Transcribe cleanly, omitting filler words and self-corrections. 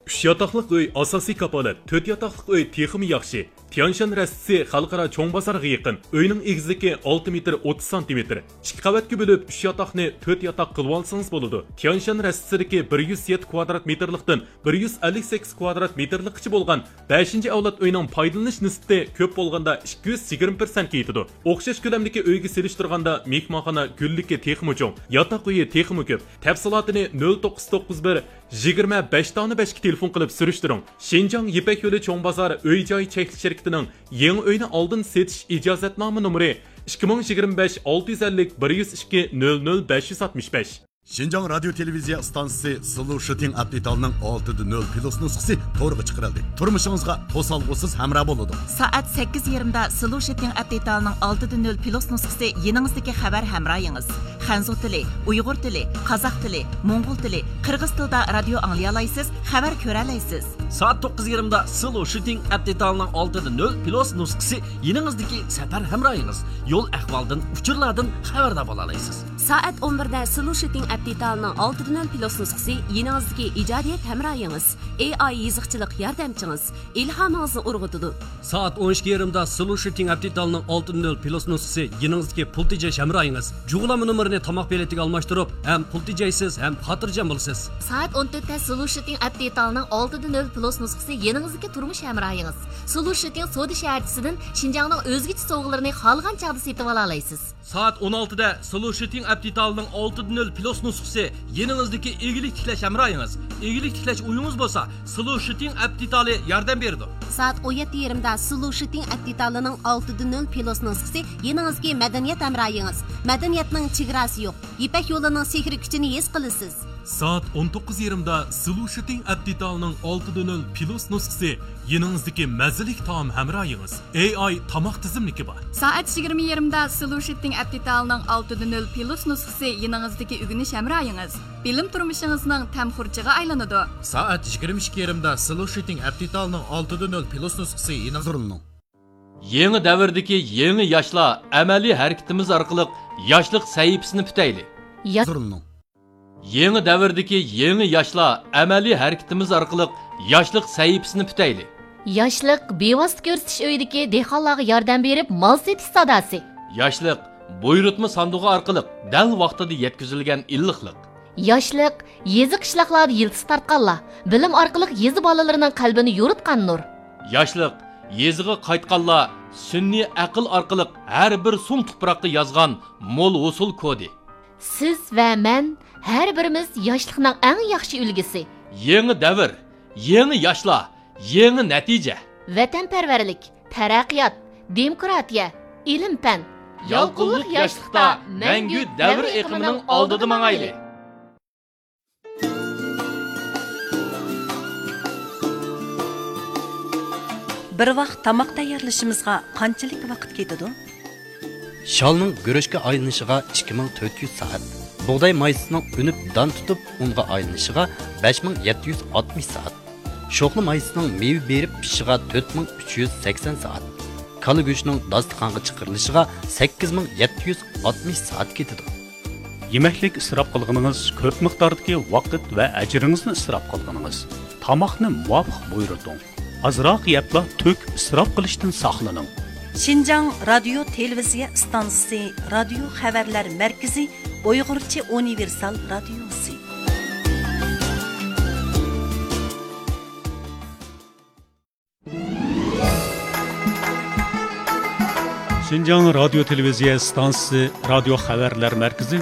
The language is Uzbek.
3 yataqlıq uy asosiy kapolat, 4 yataqlıq uy texmi yaxshi. Tianshan rastisi xalqaro cho'ng bozorga yaqin. Uyning egizligi 6 metr 30 cm. 2 qavatga bo'lib 3 yataqni 4 yataq qilib olsangiz bo'ladi. Tianshan rastisidagi 107 kvadrat metrlikdan 158 kvadrat metrlikcha bo'lgan 5-avlod uyning foydalanish nisbati ko'p bo'lganda 220% yetadi. O'xshash ko'lamdagi uyga selishtirganda mehmonxona gulligi texmi cho'ng, yataq uyi texmi ko'p. Tafsilotini 0991 25 dona 5 ga telefon qilib surishtiring. Shinjang Yipak yo'li cho'ng bozor uy-joy cheklik shirkatining yangi uyni oldin setish ijozatnoma nomeri 2025 650 102 00 565. Şinjan Radyo Televiziya stansiyasi Sulu Shooting Update'ning 6.0 plus nusxasi to'g'ri chiqarildi. Turmushingizga to'salg'usiz hamroh bo'ladi. Soat 8:20da Sulu Shooting Update'ning 6.0 plus nusxasi yeningizdagi xabar hamrohingiz. Xanzu tili, Uyg'ur tili, Qozoq tili, Mo'ng'ul tili, Qirg'iz tilida radio anglay olasiz, xabar ko'ra olasiz. Soat 9:20da Sulu Shooting Update'ning 6.0 plus nusxasi yeningizdagi safar hamrohingiz. Yo'l ahvoldan, uchurlardan xabardor bo'la olasiz. Soat 11da Sulu Shooting Update'ning 6.0 plus nusxasi yeningizdagi ijodiyat hamrohingiz, AI yiziqchilik yordamchingiz, ilhomingizni urg'utadi. Soat 12:20da Sulu Shooting Update'ning 6.0 plus nusxasi yeningizdagi pul tejash hamrohingiz. Jug'lama nomerini tomoq beletiga almashtirib, ham pul tejaysiz, ham xotirjam bo'lasiz. Soat 14da Sulu Shooting Update'ning 6.0 plus nusxasi yeningizdagi turmush hamrohingiz. Sulu Shooting Soda shaharchisidan Shinjongning o'zgacha sovg'alarini xolgan chaqda setib ola olasiz. Soat 16da Sulu Shooting Update'ning 6.0 plus nusxasi yeningizdagi egilik tiklash hamrohingiz. Egilik tiklash uyingiz bo'lsa, Sulu Shooting Update'li yordam beradi. Soat 17:20da Sulu Shooting Update'ning 6.0 plus nusxasi yeningizga madaniyat hamrohingiz. Madaniyatning chegarasi yo'q. Yipak yo'lining sehri kuchini his qilasiz. Soat 19:20da Sulu Shooting Update'ning 6.0 plus nusxasi yeningizdagi mazalik taom hamrohingiz. AI tomoq tizimligi bor. Soat 20:20da Sulu Shooting Update'ning 6.0 plus nusxasi yeningizdagi o'g'inish hamrohingiz. Bilim turmushingizning tamxurchiga aylanadi. Soat 22:20da Sulu Shooting Update'ning 6.0 plus nusxasi yeningizdagi Yangi davrdagi yangi yoshlar amaliy harakatimiz orqali yoshlik sahifasini putayli. Yangi davrdagi yangi yoshlar amaliy harakatimiz orqali yoshlik sahifasini putayli. Yoshlik bevosita ko'rsatish uyidagi dehqonlarga yordam berib, mol setish sadasi. Yoshlik buyurtma sandig'i orqali dal vaqtida yetkazilgan illiqlik. Yoshlik yezi qishloqlarda yildiz tartqanlar, bilim orqali yezi bolalarining qalbini yo'ritgan nur. Yoshlik yeziga qaytganlar sunniy aql orqali har bir so'm tuproqqa yozgan mo'l usul kodi. Siz va men har birimiz yoshlikning eng yaxshi ulgisi. Yangi davr, yangi yoshlar, yangi natija. Vatanparvarlik, taraqqiyot, demokratiya, ilm-fan. Yolqinlik yoshlikda mangu davr iqimining oldida mangayli. Bir vaqt tamoq tayyorlashimizga qanchalik vaqt ketadi? Shalning go'rishga aylanishiga 2400 soat. Bug'doy maysining unib dan tutib unga aylanishiga 5760 soat. Sho'xli maysining meva berib pishishiga 4380 soat. Kala go'shtining dasturxonga chiqarilishiga 8760 soat ketadi. Yemeklik isrof qilganingiz ko'p miqdordagi vaqt va ajringizni isrof qilganingiz. Tamoqni muvofiq buyurting. Azroq yebla to'k isrof qilishdan saqlaning. Shinjang Radio Televiziya stansiyasi Radio xabarlar markazi Uyg'urcha universal radiosi. Shinjang Radio Televiziya stansiyasi Radio xabarlar markazi